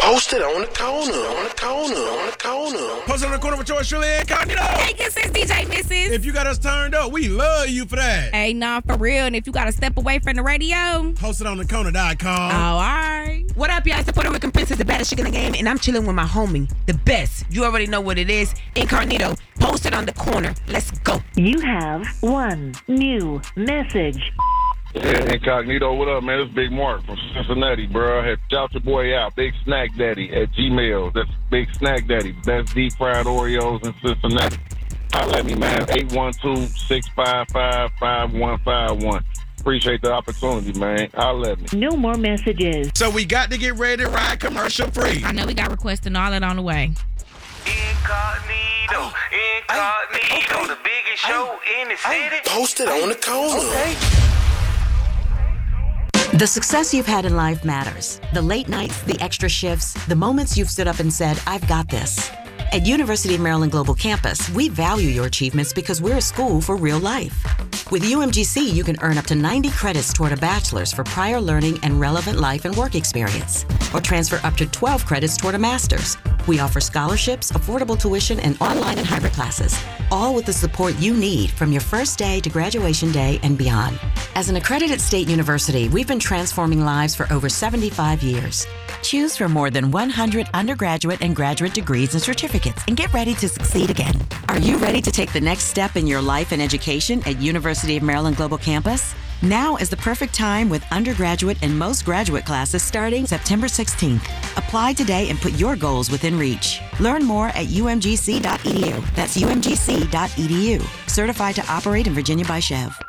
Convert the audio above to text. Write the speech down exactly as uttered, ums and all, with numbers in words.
Posted on the corner, on the corner, on the corner. Posted on the corner with yours truly, Incognito. Hey, this is D J Missus If you got us turned up, we love you for that. Hey, nah, for real. And if you got to step away from the radio, Posted on the corner dot com. oh, all right. What up, y'all? It's the Puerto Rican Princess, the baddest chick in the game, and I'm chilling with my homie, the best. You already know what it is. Incognito, posted on the corner. Let's go. You have one new message. Yeah, Incognito, what up, man? It's Big Mark from Cincinnati, bro. I had shout your boy out, Big Snack Daddy at Gmail. That's Big Snack Daddy. Best deep fried Oreos in Cincinnati. Holla at me, man. eight one two, six five five, five one five one. Appreciate the opportunity, man. Holla at me. No more messages. So we got to get ready to ride commercial free. I know we got requests and all that on the way. Incognito, Incognito, okay. the biggest show in the city. Posted on the corner. The success you've had in life matters. The late nights, the extra shifts, the moments you've stood up and said, I've got this. At University of Maryland Global Campus, we value your achievements because we're a school for real life. With U M G C, you can earn up to ninety credits toward a bachelor's for prior learning and relevant life and work experience, or transfer up to twelve credits toward a master's. We offer scholarships, affordable tuition, and online and hybrid classes, all with the support you need from your first day to graduation day and beyond. As an accredited state university, we've been transforming lives for over seventy-five years. Choose from more than one hundred undergraduate and graduate degrees and certificates and get ready to succeed again. Are you ready to take the next step in your life and education at University of Maryland Global Campus? Now is the perfect time with undergraduate and most graduate classes starting September sixteenth. Apply today and put your goals within reach. Learn more at U M G C dot E D U. That's U M G C dot E D U. Certified to operate in Virginia by Chev.